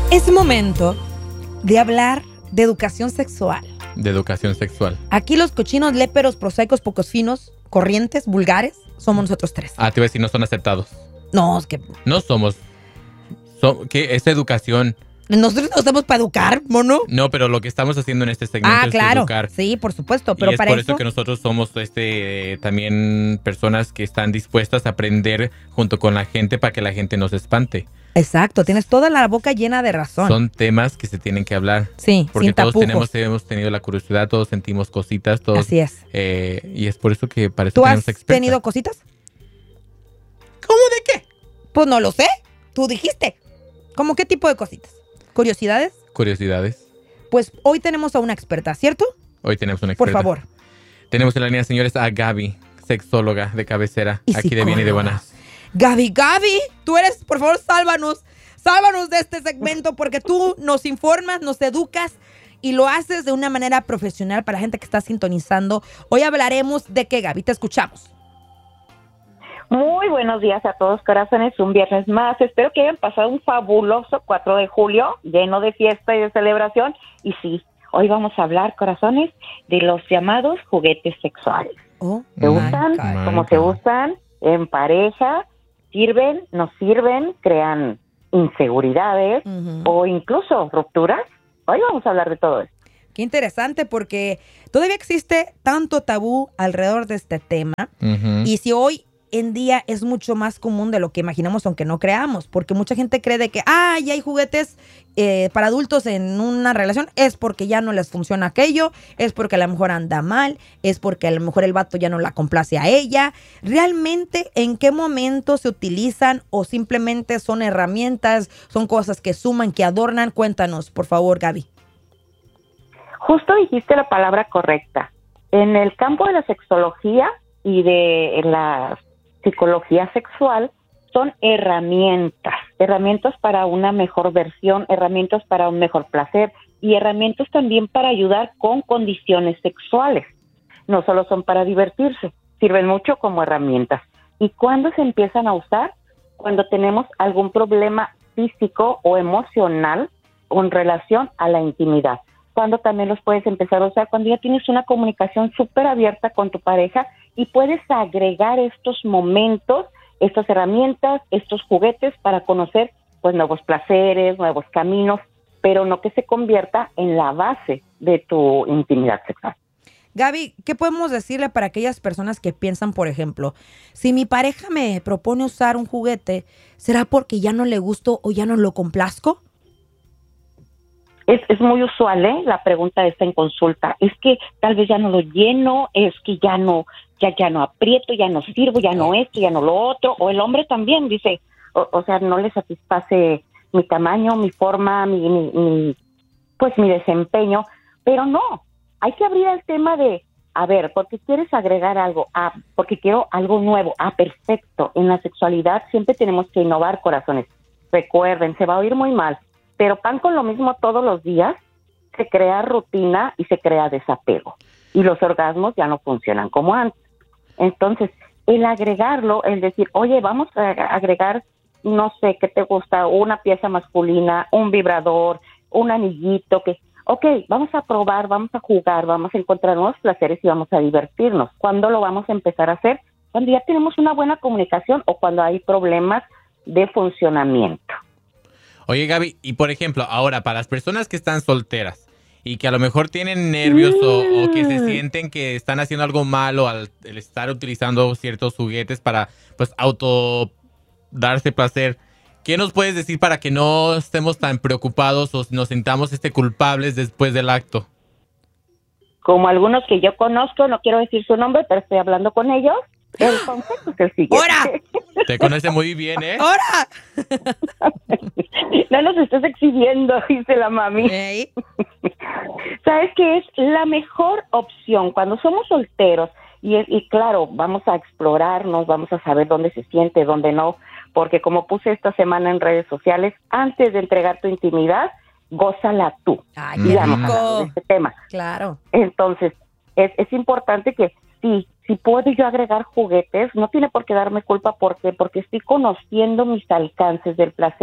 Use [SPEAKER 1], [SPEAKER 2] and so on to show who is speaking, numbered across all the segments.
[SPEAKER 1] Es momento de hablar de educación sexual.
[SPEAKER 2] De educación sexual.
[SPEAKER 1] Aquí los cochinos, léperos, prosaicos, pocos finos, corrientes, vulgares, somos nosotros tres.
[SPEAKER 2] Ah, te iba a decir, no son aceptados.
[SPEAKER 1] No, es que
[SPEAKER 2] No somos. ¿Qué es educación?
[SPEAKER 1] nosotros no estamos para educar, mono.
[SPEAKER 2] No, pero lo que estamos haciendo en este segmento es
[SPEAKER 1] claro.
[SPEAKER 2] educar.
[SPEAKER 1] Sí, por supuesto, pero
[SPEAKER 2] y es
[SPEAKER 1] para
[SPEAKER 2] por eso que nosotros somos también personas que están dispuestas a aprender junto con la gente para que la gente no se espante.
[SPEAKER 1] Exacto, tienes toda la boca llena de razón.
[SPEAKER 2] Son temas que se tienen que hablar.
[SPEAKER 1] Sí,
[SPEAKER 2] porque
[SPEAKER 1] sin
[SPEAKER 2] todos
[SPEAKER 1] tapujos.
[SPEAKER 2] hemos tenido la curiosidad, todos sentimos cositas, todos.
[SPEAKER 1] Así es.
[SPEAKER 2] Y es por eso que parece
[SPEAKER 1] ¿Tú
[SPEAKER 2] que
[SPEAKER 1] has
[SPEAKER 2] tenemos experta.
[SPEAKER 1] tenido cositas?
[SPEAKER 2] ¿Cómo de qué?
[SPEAKER 1] Pues no lo sé. Tú dijiste. ¿Cómo qué tipo de cositas? ¿Curiosidades?
[SPEAKER 2] Curiosidades.
[SPEAKER 1] Pues hoy tenemos a una experta, ¿cierto?
[SPEAKER 2] Hoy tenemos una
[SPEAKER 1] Por
[SPEAKER 2] experta.
[SPEAKER 1] favor.
[SPEAKER 2] Tenemos en la línea, señores, a Gaby, sexóloga de cabecera,
[SPEAKER 1] Y
[SPEAKER 2] aquí de Bien y de Buenas.
[SPEAKER 1] Gaby, tú eres, por favor, sálvanos de este segmento porque tú nos informas, nos educas y lo haces de una manera profesional para la gente que está sintonizando. Hoy hablaremos de qué, Gaby, te escuchamos.
[SPEAKER 3] Muy buenos días a todos, corazones, un viernes más. Espero que hayan pasado un fabuloso 4 de julio, lleno de fiesta y de celebración. Y sí, hoy vamos a hablar, corazones, de los llamados juguetes sexuales. ¿Se usan? ¿Cómo se usan? ¿En pareja? ¿Sirven? ¿No sirven? ¿Crean inseguridades? ¿O incluso rupturas? Hoy vamos a hablar de todo esto.
[SPEAKER 1] Qué interesante porque todavía existe tanto tabú alrededor de este tema. Y si hoy en día es mucho más común de lo que imaginamos, aunque no creamos, porque mucha gente cree de que ya hay juguetes para adultos en una relación, es porque ya no les funciona aquello, es porque a lo mejor anda mal, es porque a lo mejor el vato ya no la complace a ella. ¿Realmente en qué momento se utilizan o simplemente son herramientas, son cosas que suman, que adornan? Cuéntanos, por favor, Gaby.
[SPEAKER 3] Justo dijiste la palabra correcta. En el campo de la sexología y de la psicología sexual son herramientas para una mejor versión, herramientas para un mejor placer y herramientas también para ayudar con condiciones sexuales. No solo son para divertirse, sirven mucho como herramientas. ¿Y cuándo se empiezan a usar? Cuando tenemos algún problema físico o emocional con relación a la intimidad. Cuando también los puedes empezar a usar cuando ya tienes una comunicación súper abierta con tu pareja y puedes agregar estos momentos, estas herramientas, estos juguetes para conocer pues nuevos placeres, nuevos caminos, pero no que se convierta en la base de tu intimidad sexual.
[SPEAKER 1] Gaby, ¿qué podemos decirle para aquellas personas que piensan, por ejemplo, si mi pareja me propone usar un juguete, ¿será porque ya no le gusto o ya no lo complazco?
[SPEAKER 3] Es muy usual, la pregunta esta en consulta. Es que tal vez ya no lo lleno, es que ya no aprieto, ya no sirvo, ya no esto, ya no lo otro. O el hombre también dice, o sea, no le satisface mi tamaño, mi forma, mi desempeño. Pero no, hay que abrir el tema de, a ver, ¿por qué quieres agregar algo? Porque quiero algo nuevo. Perfecto. En la sexualidad siempre tenemos que innovar, corazones. Recuerden, se va a oír muy mal, pero pan con lo mismo todos los días, se crea rutina y se crea desapego. Y los orgasmos ya no funcionan como antes. Entonces, el agregarlo, el decir, oye, vamos a agregar, no sé, ¿qué te gusta? Una pieza masculina, un vibrador, un anillito, vamos a probar, vamos a jugar, vamos a encontrar nuevos placeres y vamos a divertirnos. ¿Cuándo lo vamos a empezar a hacer? Cuando ya tenemos una buena comunicación o cuando hay problemas de funcionamiento.
[SPEAKER 2] Oye, Gaby, y por ejemplo, ahora, para las personas que están solteras y que a lo mejor tienen nervios o que se sienten que están haciendo algo malo al estar utilizando ciertos juguetes para, pues, darse placer, ¿qué nos puedes decir para que no estemos tan preocupados o nos sintamos culpables después del acto?
[SPEAKER 3] Como algunos que yo conozco, no quiero decir su nombre, pero estoy hablando con ellos. El consejo es el siguiente.
[SPEAKER 1] ¡Hora!
[SPEAKER 2] Te conoce muy bien, ¿eh?
[SPEAKER 1] ¡Hora!
[SPEAKER 3] No nos estés exhibiendo, dice la mami.
[SPEAKER 1] ¿Eh?
[SPEAKER 3] ¿Sabes qué es la mejor opción cuando somos solteros? Y claro, vamos a explorarnos, vamos a saber dónde se siente, dónde no, porque como puse esta semana en redes sociales, antes de entregar tu intimidad, gózala tú.
[SPEAKER 1] ¡Ay, qué rico!
[SPEAKER 3] De este tema.
[SPEAKER 1] Claro.
[SPEAKER 3] Entonces, es importante que si puedo yo agregar juguetes, no tiene por qué darme culpa. ¿Por qué? Porque estoy conociendo mis alcances del placer.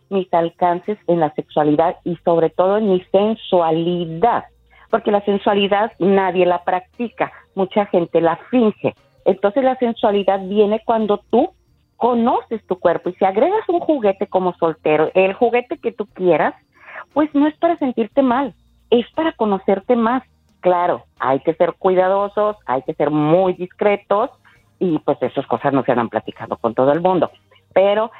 [SPEAKER 3] mis alcances en la sexualidad y sobre todo en mi sensualidad, porque la sensualidad nadie la practica, mucha gente la finge. Entonces la sensualidad viene cuando tú conoces tu cuerpo, y si agregas un juguete como soltero, el juguete que tú quieras, pues no es para sentirte mal, es para conocerte más. Claro, hay que ser cuidadosos, hay que ser muy discretos, y pues esas cosas no se andan platicando con todo el mundo. Pero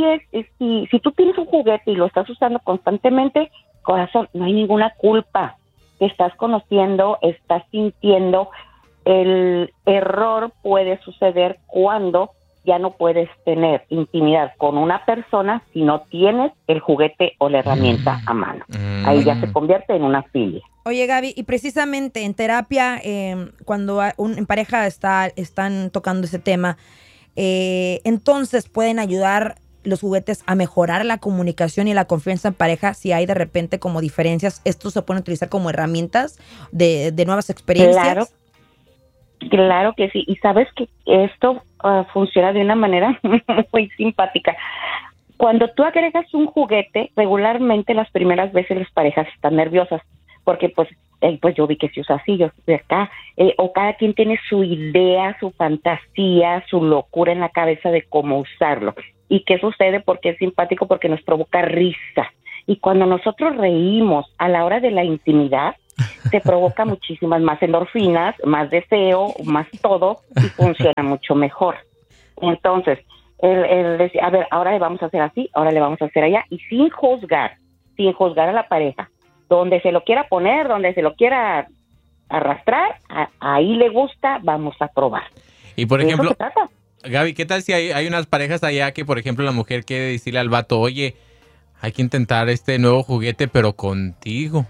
[SPEAKER 3] si tú tienes un juguete y lo estás usando constantemente, corazón, no hay ninguna culpa. Te estás conociendo, estás sintiendo. El error puede suceder cuando ya no puedes tener intimidad con una persona si no tienes el juguete o la herramienta a mano. Ahí ya se convierte en una filia.
[SPEAKER 1] Oye, Gaby, y precisamente en terapia, cuando en pareja están tocando ese tema, entonces pueden ayudar los juguetes a mejorar la comunicación y la confianza en pareja. Si hay de repente como diferencias, estos se pueden utilizar como herramientas de nuevas experiencias.
[SPEAKER 3] Claro que sí. Y sabes que esto funciona de una manera muy simpática. Cuando tú agregas un juguete, regularmente las primeras veces las parejas están nerviosas, porque pues yo vi que se usa así, yo de acá, o cada quien tiene su idea, su fantasía, su locura en la cabeza de cómo usarlo. ¿Y qué sucede? Porque es simpático, porque nos provoca risa. Y cuando nosotros reímos a la hora de la intimidad, te provoca muchísimas más endorfinas, más deseo, más todo, y funciona mucho mejor. Entonces, el decir, a ver, ahora le vamos a hacer así, ahora le vamos a hacer allá, y sin juzgar a la pareja, donde se lo quiera poner, donde se lo quiera arrastrar, ahí le gusta, vamos a probar.
[SPEAKER 2] Y por ejemplo, Gaby, ¿qué tal si hay unas parejas allá que, por ejemplo, la mujer quiere decirle al vato, oye, hay que intentar este nuevo juguete, pero contigo?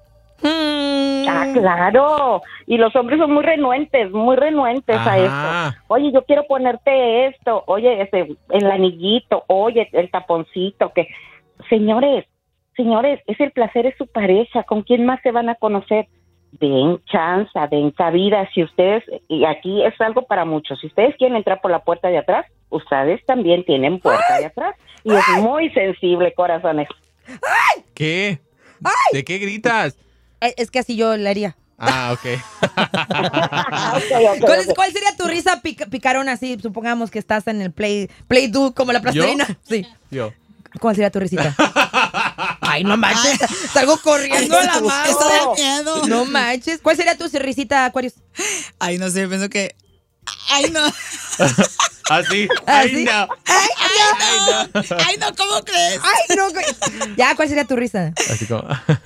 [SPEAKER 3] Claro, y los hombres son muy renuentes a esto. Oye, yo quiero ponerte esto, oye, el anillito, oye, el taponcito, que señores, es el placer de su pareja, ¿con quién más se van a conocer? Den chance, den cabida. Si ustedes, y aquí es algo para muchos, si ustedes quieren entrar por la puerta de atrás, ustedes también tienen puerta de atrás, y es muy sensible, corazones.
[SPEAKER 2] ¿Qué? ¿De qué gritas?
[SPEAKER 1] Es que así yo le haría.
[SPEAKER 2] Ok.
[SPEAKER 1] ¿Cuál sería tu risa picarona así? Supongamos que estás en el Play-Doh como la plastilina.
[SPEAKER 2] ¿Yo?
[SPEAKER 1] Sí.
[SPEAKER 2] Yo.
[SPEAKER 1] ¿Cuál sería tu risita? Ay, no manches. Salgo corriendo a la mano.
[SPEAKER 4] Esto da miedo.
[SPEAKER 1] No manches. ¿Cuál sería tu risita, Aquarius?
[SPEAKER 4] Ay, no sé, pienso que... Ay, no.
[SPEAKER 2] ¿Así?
[SPEAKER 1] ¿Así?
[SPEAKER 2] No.
[SPEAKER 4] Ay, no, ¿cómo crees?
[SPEAKER 1] Ay, no. Ya, ¿cuál sería tu risa?
[SPEAKER 2] Así como...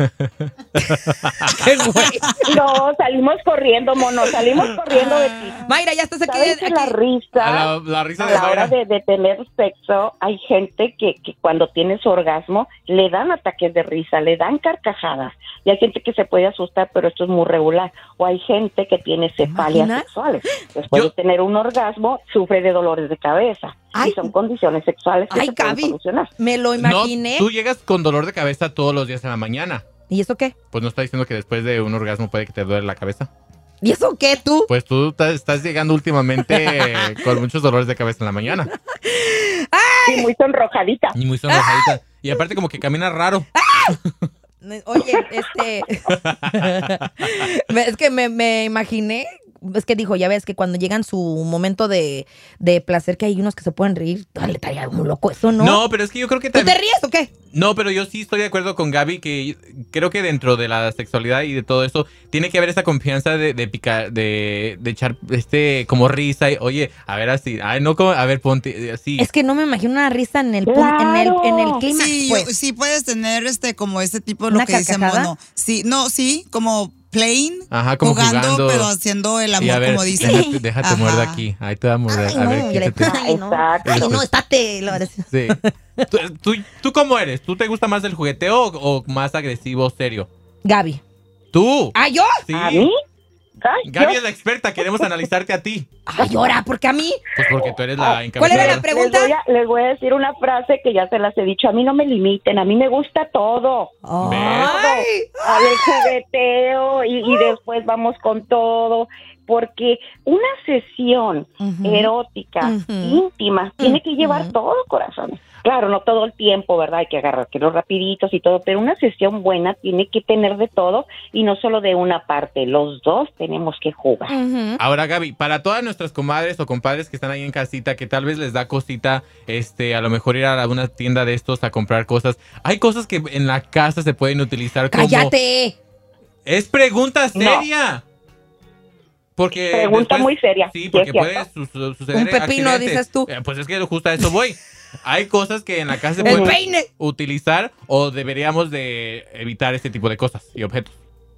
[SPEAKER 1] ¡Qué güey!
[SPEAKER 3] No, salimos corriendo, mono, salimos corriendo de ti.
[SPEAKER 1] Mayra, ya estás aquí.
[SPEAKER 3] ¿Sabes que la risa,
[SPEAKER 2] la risa
[SPEAKER 3] a
[SPEAKER 2] de
[SPEAKER 3] la hora
[SPEAKER 2] Mayra.
[SPEAKER 3] de tener sexo, hay gente que cuando tiene su orgasmo le dan ataques de risa, le dan carcajadas, y hay gente que se puede asustar, pero esto es muy regular, o hay gente que tiene cefalias sexuales. Después de tener un orgasmo, sufre de dolores de cabeza.
[SPEAKER 1] Ay.
[SPEAKER 3] Y son condiciones sexuales que se pueden
[SPEAKER 1] Gaby,
[SPEAKER 3] solucionar.
[SPEAKER 1] me lo imaginé.
[SPEAKER 2] No, tú llegas con dolor de cabeza todos los días en la mañana.
[SPEAKER 1] ¿Y eso qué?
[SPEAKER 2] Pues no está diciendo que después de un orgasmo puede que te duele la cabeza.
[SPEAKER 1] ¿Y eso qué, tú?
[SPEAKER 2] Pues tú estás llegando últimamente con muchos dolores de cabeza en la mañana.
[SPEAKER 3] Y muy sonrojadita.
[SPEAKER 2] Y muy sonrojadita. Y aparte como que camina raro.
[SPEAKER 1] Oye, es que me imaginé. Es que dijo, ya ves que cuando llegan su momento de placer, que hay unos que se pueden reír. Le estaría muy loco eso, ¿no?
[SPEAKER 2] No, pero es que yo creo que
[SPEAKER 1] ¿Tú te ríes o qué?
[SPEAKER 2] No, pero yo sí estoy de acuerdo con Gaby, que creo que dentro de la sexualidad y de todo eso tiene que haber esa confianza de picar, de echar como risa y, oye, a ver así, ay, no, como, a ver, ponte así.
[SPEAKER 1] Es que no me imagino una risa en el en el clima.
[SPEAKER 4] Sí,
[SPEAKER 1] pues.
[SPEAKER 4] sí puedes tener como este tipo,
[SPEAKER 1] ¿Una
[SPEAKER 4] lo que dice
[SPEAKER 1] carcajada?
[SPEAKER 4] Mono. Sí, no, sí, como playing,
[SPEAKER 2] Ajá, como jugando,
[SPEAKER 4] pero haciendo el amor,
[SPEAKER 2] sí, a ver,
[SPEAKER 4] como dice.
[SPEAKER 2] Déjate muerdo aquí. Ahí te va a morder.
[SPEAKER 1] Ay,
[SPEAKER 2] a
[SPEAKER 1] no,
[SPEAKER 2] ver,
[SPEAKER 1] y le-
[SPEAKER 2] quítate.
[SPEAKER 1] ay, no.
[SPEAKER 3] Exacto.
[SPEAKER 1] Ay, no, estate.
[SPEAKER 2] Sí. ¿Tú cómo eres? ¿Tú te gusta más el jugueteo o más agresivo, serio?
[SPEAKER 1] Gaby.
[SPEAKER 2] ¿Tú?
[SPEAKER 1] ¿Ah, yo?
[SPEAKER 2] Sí.
[SPEAKER 3] ¿A mí? Ay,
[SPEAKER 2] Gaby
[SPEAKER 3] yo-
[SPEAKER 2] es la experta, queremos analizarte a ti.
[SPEAKER 1] Ay, llora, porque a mí.
[SPEAKER 2] Pues porque tú eres la
[SPEAKER 1] ¿Cuál
[SPEAKER 2] encabezada.
[SPEAKER 1] era la pregunta?
[SPEAKER 3] Les voy a decir una frase que ya se las he dicho. A mí no me limiten, a mí me gusta todo.
[SPEAKER 1] Ay.
[SPEAKER 3] A ver, jugueteo y después vamos con todo. porque una sesión erótica, íntima, tiene que llevar todo, corazón. Claro, no todo el tiempo, ¿verdad? Hay que agarrar que los rapiditos y todo, pero una sesión buena tiene que tener de todo y no solo de una parte. Los dos tenemos que jugar.
[SPEAKER 2] Ahora, Gaby, para todas nuestras comadres o compadres que están ahí en casita, que tal vez les da cosita, a lo mejor ir a alguna tienda de estos a comprar cosas. Hay cosas que en la casa se pueden utilizar como...
[SPEAKER 1] ¡Cállate!
[SPEAKER 2] ¡Es pregunta seria!
[SPEAKER 3] No.
[SPEAKER 2] Porque
[SPEAKER 3] pregunta muy seria.
[SPEAKER 2] Sí, porque
[SPEAKER 3] ¿sí
[SPEAKER 2] puede suceder
[SPEAKER 1] un pepino,
[SPEAKER 2] accidentes.
[SPEAKER 1] dices tú.
[SPEAKER 2] Pues es que justo a eso voy. Hay cosas que en la casa se pueden utilizar o deberíamos de evitar este tipo de cosas y objetos.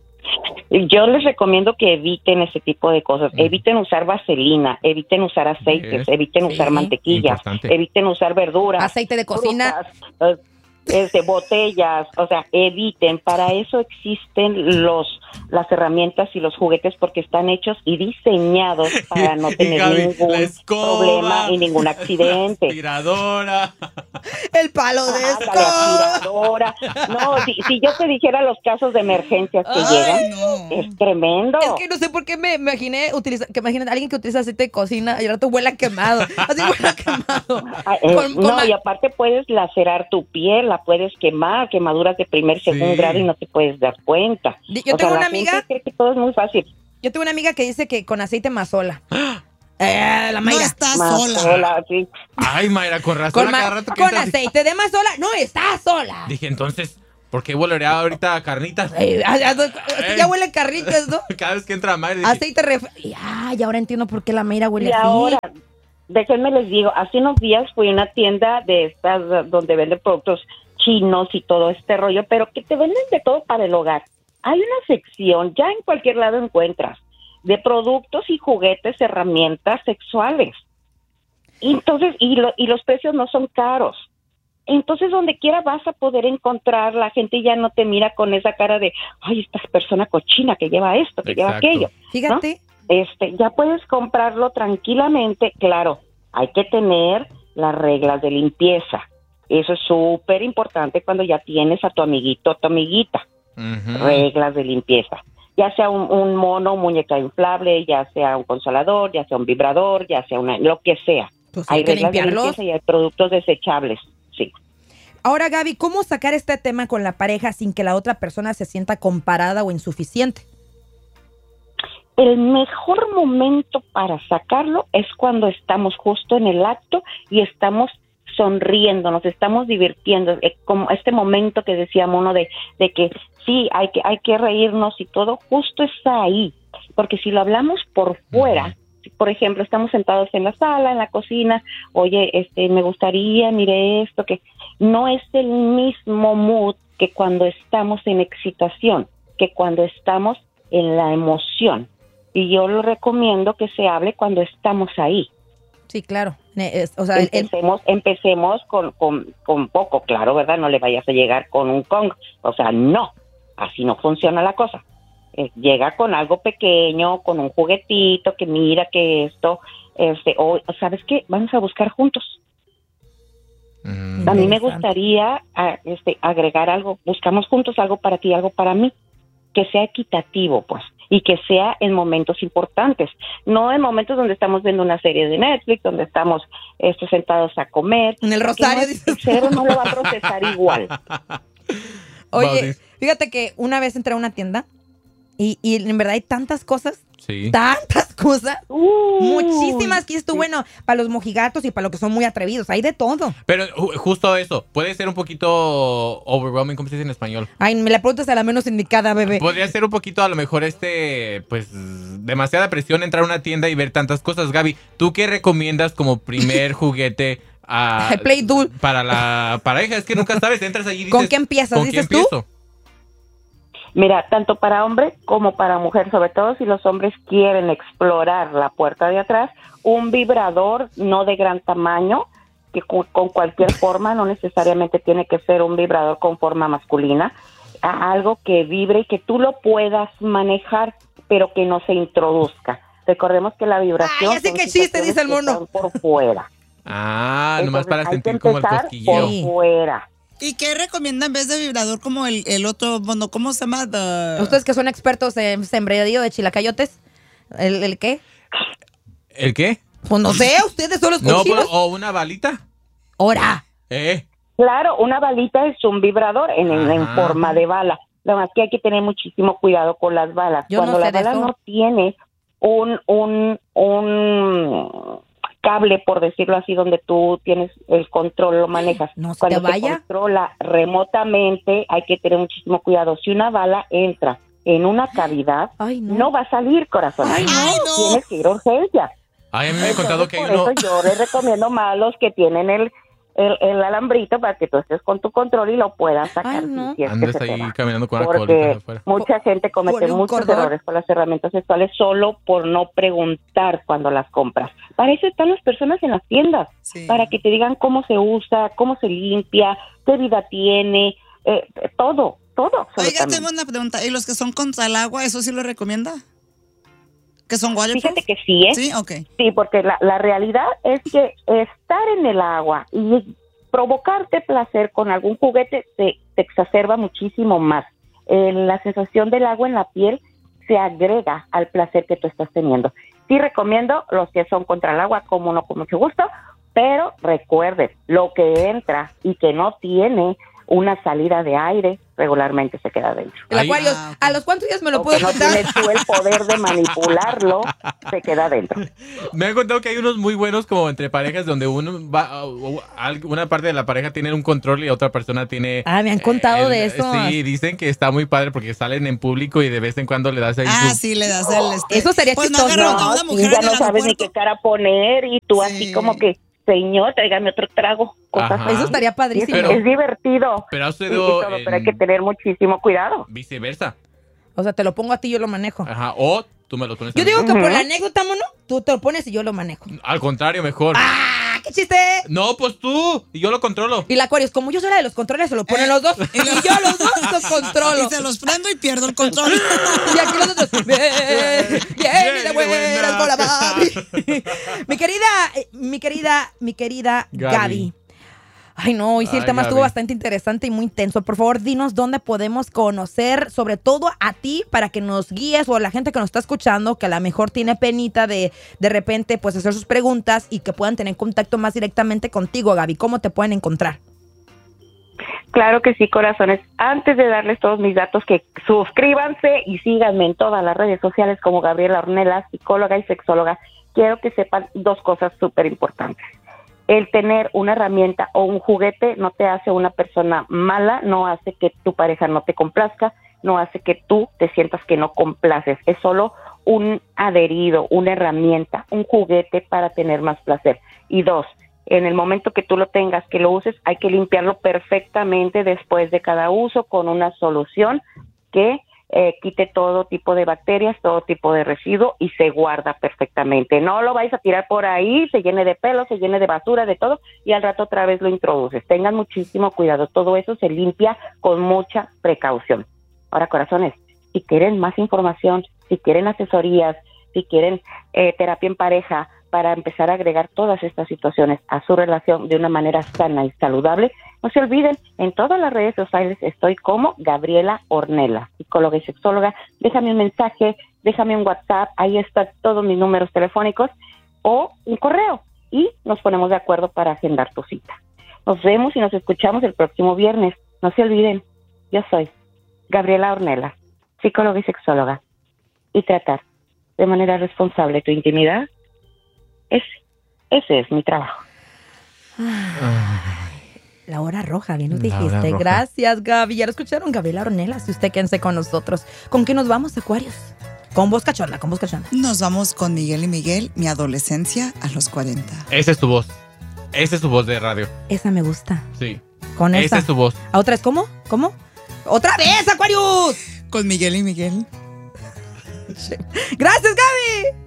[SPEAKER 3] Yo les recomiendo que eviten ese tipo de cosas. Eviten usar vaselina, eviten usar aceites, eviten usar mantequilla, eviten usar verduras,
[SPEAKER 1] aceite de cocina,
[SPEAKER 3] frutas, botellas, o sea, eviten. Para eso existen las herramientas y los juguetes, porque están hechos y diseñados para no tener
[SPEAKER 2] Gaby,
[SPEAKER 3] ningún problema y ningún accidente.
[SPEAKER 2] La aspiradora.
[SPEAKER 1] El palo de escoba.
[SPEAKER 3] La aspiradora. No, si yo te dijera los casos de emergencias que llegan, es tremendo.
[SPEAKER 1] Es que no sé por qué me imaginé a alguien que utiliza aceite de cocina y al rato huele a quemado. Así huele a quemado.
[SPEAKER 3] Y aparte puedes lacerar tu piel, la puedes quemar, quemaduras de primer, segundo grado y no te puedes dar cuenta.
[SPEAKER 1] Yo tengo una amiga
[SPEAKER 3] cree que todo es muy fácil.
[SPEAKER 1] Yo tengo una amiga que dice que con aceite Mazola. La Mayra.
[SPEAKER 4] No está sola.
[SPEAKER 3] Sí.
[SPEAKER 2] Ay, Mayra, con razón.
[SPEAKER 1] Con aceite de Mazola. No está sola.
[SPEAKER 2] Dije, entonces, ¿por qué huelería ahorita a carnitas?
[SPEAKER 1] Ya huele a carnitas, ¿no?
[SPEAKER 2] Cada vez que entra Mayra. Dije,
[SPEAKER 1] aceite y ahora entiendo por qué la Mayra huele así.
[SPEAKER 3] Ahora, déjenme les digo, hace unos días fui a una tienda de estas donde venden productos chinos y todo este rollo, pero que te venden de todo para el hogar. Hay una sección, ya en cualquier lado encuentras, de productos y juguetes, herramientas sexuales. Entonces, y los precios no son caros. Entonces, donde quiera vas a poder encontrar, la gente ya no te mira con esa cara de, ay, esta persona cochina que lleva esto, que lleva aquello.
[SPEAKER 1] Fíjate.
[SPEAKER 3] ¿No? Ya puedes comprarlo tranquilamente. Claro, hay que tener las reglas de limpieza. Eso es súper importante cuando ya tienes a tu amiguito o tu amiguita. Reglas de limpieza. Ya sea un mono, un muñeca inflable, ya sea un consolador, ya sea un vibrador, ya sea lo que sea.
[SPEAKER 1] Pues
[SPEAKER 3] hay reglas de limpieza y hay productos desechables. Sí.
[SPEAKER 1] Ahora, Gaby, ¿cómo sacar este tema con la pareja sin que la otra persona se sienta comparada o insuficiente?
[SPEAKER 3] El mejor momento para sacarlo es cuando estamos justo en el acto y estamos sonriendo, nos estamos divirtiendo, como este momento que decía Mono de que sí, hay que reírnos y todo, justo está ahí, porque si lo hablamos por fuera, por ejemplo, estamos sentados en la sala, en la cocina, oye, me gustaría, mire esto, que no es el mismo mood que cuando estamos en excitación, que cuando estamos en la emoción, y yo lo recomiendo que se hable cuando estamos ahí.
[SPEAKER 1] Sí, claro. O sea,
[SPEAKER 3] empecemos con poco, claro, ¿verdad? No le vayas a llegar con un Kong. O sea, no, así no funciona la cosa. Llega con algo pequeño, con un juguetito, que mira que esto, o ¿sabes qué? Vamos a buscar juntos. A mí me gustaría agregar algo, buscamos juntos algo para ti, algo para mí, que sea equitativo, pues, y que sea en momentos importantes, no en momentos donde estamos viendo una serie de Netflix, donde estamos sentados a comer.
[SPEAKER 1] En el Rosario,
[SPEAKER 3] el cerebro no lo va a procesar igual.
[SPEAKER 1] Oye, fíjate que una vez entré a una tienda y en verdad hay tantas cosas.
[SPEAKER 2] Sí.
[SPEAKER 1] Tantas cosas. Muchísimas. Que esto, bueno, para los mojigatos y para los que son muy atrevidos. Hay de todo.
[SPEAKER 2] Pero justo eso. Puede ser un poquito overwhelming, ¿cómo se dice en español?
[SPEAKER 1] Ay, me la preguntas a la menos indicada, bebé.
[SPEAKER 2] Podría ser un poquito, a lo mejor, pues, demasiada presión entrar a una tienda y ver tantas cosas. Gaby, ¿tú qué recomiendas como primer juguete
[SPEAKER 1] Play Doh
[SPEAKER 2] para la pareja? Es que nunca sabes. Entras allí y dices,
[SPEAKER 1] ¿con qué empiezas?
[SPEAKER 2] ¿con qué
[SPEAKER 1] dices
[SPEAKER 2] empiezo?
[SPEAKER 1] tú?
[SPEAKER 3] Mira, tanto para hombre como para mujer, sobre todo si los hombres quieren explorar la puerta de atrás, un vibrador no de gran tamaño, que con cualquier forma, no necesariamente tiene que ser un vibrador con forma masculina, algo que vibre y que tú lo puedas manejar, pero que no se introduzca. Recordemos que la vibración...
[SPEAKER 1] ¡Ay, así que chiste, dice el mono!
[SPEAKER 3] Por fuera.
[SPEAKER 2] Nomás para sentir como el cosquilleo.
[SPEAKER 3] Por fuera.
[SPEAKER 4] ¿Y qué recomienda en vez de vibrador como el otro, bueno, cómo se llama?
[SPEAKER 1] Ustedes que son expertos en sembradío de chilacayotes, ¿El qué?
[SPEAKER 2] ¿El qué?
[SPEAKER 1] Pues no sé, ustedes son los
[SPEAKER 2] No,
[SPEAKER 1] cochinos.
[SPEAKER 2] o una balita.
[SPEAKER 1] ¡Hora!
[SPEAKER 3] Claro, una balita es un vibrador en forma de bala. Nada más que hay que tener muchísimo cuidado con las balas.
[SPEAKER 1] Yo
[SPEAKER 3] Cuando
[SPEAKER 1] no sé
[SPEAKER 3] la
[SPEAKER 1] de
[SPEAKER 3] bala
[SPEAKER 1] eso.
[SPEAKER 3] no tiene un cable, por decirlo así, donde tú tienes el control, lo manejas.
[SPEAKER 1] No se
[SPEAKER 3] Cuando
[SPEAKER 1] te vaya.
[SPEAKER 3] controla remotamente, hay que tener muchísimo cuidado. Si una bala entra en una cavidad,
[SPEAKER 1] Ay,
[SPEAKER 3] no va a salir, corazón.
[SPEAKER 4] Ay, no.
[SPEAKER 3] Tienes que ir a urgencia.
[SPEAKER 2] Ay, a mí me han contado que hay
[SPEAKER 3] Por
[SPEAKER 2] uno...
[SPEAKER 3] eso yo les recomiendo más a los que tienen el alambrito para que tú estés con tu control y lo puedas sacar.
[SPEAKER 1] Ay, no.
[SPEAKER 3] si es que
[SPEAKER 2] Andas
[SPEAKER 3] se te
[SPEAKER 2] ahí
[SPEAKER 3] va.
[SPEAKER 2] caminando con una colita
[SPEAKER 3] Porque
[SPEAKER 2] afuera.
[SPEAKER 3] mucha gente comete
[SPEAKER 1] Ponle un
[SPEAKER 3] muchos
[SPEAKER 1] cordón.
[SPEAKER 3] errores con las herramientas sexuales solo por no preguntar cuando las compras. Para eso están las personas en las tiendas,
[SPEAKER 4] Sí.
[SPEAKER 3] para que te digan cómo se usa, cómo se limpia, qué vida tiene, todo.
[SPEAKER 4] Oiga,
[SPEAKER 3] absolutamente.
[SPEAKER 4] tengo una pregunta. ¿Y los que son contra el agua, eso sí lo recomienda? ¿Que son waterproof?
[SPEAKER 3] Fíjate que sí, ¿eh?
[SPEAKER 4] Sí, ok.
[SPEAKER 3] Sí, porque la realidad es que estar en el agua y provocarte placer con algún juguete te exacerba muchísimo más. La sensación del agua en la piel se agrega al placer que tú estás teniendo. Sí recomiendo los que son contra el agua, como no, con mucho gusto, pero recuerden, lo que entra y que no tiene una salida de aire, regularmente se queda dentro.
[SPEAKER 1] El
[SPEAKER 2] Ay,
[SPEAKER 1] Acuarios,
[SPEAKER 4] ok.
[SPEAKER 1] ¿a los cuántos días me lo
[SPEAKER 3] Lo
[SPEAKER 1] puedo
[SPEAKER 3] que no
[SPEAKER 1] quitar?
[SPEAKER 3] tienes tú el poder de manipularlo, se queda dentro.
[SPEAKER 2] Me han contado que hay unos muy buenos como entre parejas donde uno va, una parte de la pareja tiene un control y otra persona tiene...
[SPEAKER 1] Ah, me han contado de eso.
[SPEAKER 2] Sí, dicen que está muy padre porque salen en público y de vez en cuando le das ahí
[SPEAKER 4] Ah,
[SPEAKER 2] su...
[SPEAKER 4] sí, le das el...
[SPEAKER 1] Eso sería
[SPEAKER 4] pues no
[SPEAKER 1] chistoso.
[SPEAKER 4] agarran a
[SPEAKER 3] No,
[SPEAKER 4] una
[SPEAKER 3] sí,
[SPEAKER 4] mujer
[SPEAKER 3] ya
[SPEAKER 4] en
[SPEAKER 3] no
[SPEAKER 4] el
[SPEAKER 3] sabes ni
[SPEAKER 4] aeropuerto.
[SPEAKER 3] qué cara poner y tú
[SPEAKER 4] Sí.
[SPEAKER 3] así como que, señor, tráigame otro trago. Cosas
[SPEAKER 2] Ajá.
[SPEAKER 3] así.
[SPEAKER 1] Eso estaría padrísimo.
[SPEAKER 2] Pero-
[SPEAKER 3] es divertido.
[SPEAKER 2] Pero ha
[SPEAKER 3] Y
[SPEAKER 2] sucedido
[SPEAKER 3] todo, pero hay que tener muchísimo cuidado.
[SPEAKER 2] viceversa.
[SPEAKER 1] O sea, te lo pongo a ti y yo lo manejo.
[SPEAKER 2] Ajá, o tú me lo pones a
[SPEAKER 1] Yo
[SPEAKER 2] mí.
[SPEAKER 1] digo que por
[SPEAKER 3] Ujú.
[SPEAKER 1] la anécdota, mono, tú te lo pones y yo lo manejo.
[SPEAKER 2] Al contrario, mejor.
[SPEAKER 1] ¡Ah, qué chiste!
[SPEAKER 2] No, pues tú, y yo lo controlo.
[SPEAKER 1] Y la Acuarios, como yo soy la de los controles, se lo ponen los dos. Y yo los dos los controlo.
[SPEAKER 4] Y se los prendo y pierdo el control.
[SPEAKER 1] Y aquí los otros, bien y de buenas con la Barbie. Mi querida Gaby. Ay, no, hoy sí el
[SPEAKER 2] Ay,
[SPEAKER 1] tema
[SPEAKER 2] Gaby.
[SPEAKER 1] estuvo bastante interesante y muy intenso. Por favor, dinos dónde podemos conocer, sobre todo a ti, para que nos guíes o a la gente que nos está escuchando, que a lo mejor tiene penita de repente, pues hacer sus preguntas y que puedan tener contacto más directamente contigo, Gaby. ¿Cómo te pueden encontrar?
[SPEAKER 3] Claro que sí, corazones. Antes de darles todos mis datos, que suscríbanse y síganme en todas las redes sociales como Gabriela Ornelas, psicóloga y sexóloga. Quiero que sepan dos cosas súper importantes. El tener una herramienta o un juguete no te hace una persona mala, no hace que tu pareja no te complazca, no hace que tú te sientas que no complaces. Es solo un adherido, una herramienta, un juguete para tener más placer. Y dos, en el momento que tú lo tengas, que lo uses, hay que limpiarlo perfectamente después de cada uso con una solución que quite todo tipo de bacterias, todo tipo de residuo y se guarda perfectamente. No lo vais a tirar por ahí, se llene de pelo, se llene de basura, de todo, y al rato otra vez lo introduces. Tengan muchísimo cuidado, todo eso se limpia con mucha precaución. Ahora, corazones, si quieren más información, si quieren asesorías, si quieren terapia en pareja, para empezar a agregar todas estas situaciones a su relación de una manera sana y saludable, no se olviden, en todas las redes sociales estoy como Gabriela Ornelas, psicóloga y sexóloga. Déjame un mensaje, déjame un WhatsApp, ahí están todos mis números telefónicos o un correo y nos ponemos de acuerdo para agendar tu cita. Nos vemos y nos escuchamos el próximo viernes. No se olviden, yo soy Gabriela Ornelas, psicóloga y sexóloga, y tratar de manera responsable tu intimidad. Ese es mi trabajo.
[SPEAKER 1] La hora roja, bien nos
[SPEAKER 2] La hora
[SPEAKER 1] dijiste.
[SPEAKER 2] roja.
[SPEAKER 1] Gracias, Gaby. Ya lo escucharon, Gabriela Ornelas. Y usted quédense con nosotros. ¿Con qué nos vamos, Acuarios? Con voz cachonda, con voz cachonda.
[SPEAKER 4] Nos vamos con Miguel y Miguel, mi adolescencia a los 40.
[SPEAKER 2] Esa es tu voz. Esa es tu voz de radio.
[SPEAKER 1] Esa me gusta.
[SPEAKER 2] Sí.
[SPEAKER 1] Con
[SPEAKER 2] Esa
[SPEAKER 1] esa.
[SPEAKER 2] es tu voz.
[SPEAKER 1] ¿A otra vez cómo? ¿Cómo? ¡Otra vez, Acuarios!
[SPEAKER 4] Con Miguel y Miguel.
[SPEAKER 1] Gracias, Gaby.